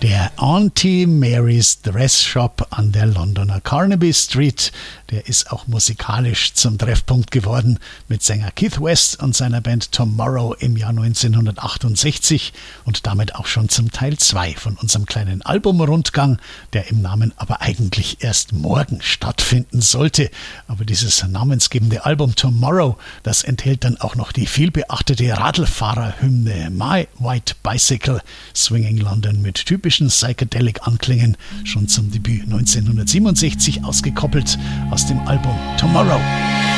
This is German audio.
Der Auntie Mary's Dress Shop an der Londoner Carnaby Street, der ist auch musikalisch zum Treffpunkt geworden mit Sänger Keith West und seiner Band Tomorrow im Jahr 1968 und damit auch schon zum Teil 2 von unserem kleinen Albumrundgang, der im Namen aber eigentlich erst morgen stattfinden sollte. Aber dieses namensgebende Album Tomorrow, das enthält dann auch noch die vielbeachtete Radlfahrerhymne My White Bicycle, Swinging London mit typischen Psychedelic-Anklängen, schon zum Debüt 1967 ausgekoppelt aus dem Album Tomorrow.